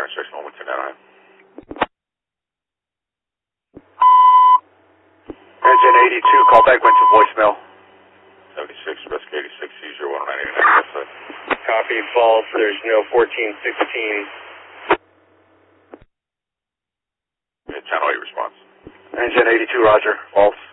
section 112 Engine 82, call back, went to voicemail. 76, rescue 86, use your 10989. Copy, false, there's no 1416. Channel 8 response. Engine 82, roger, false.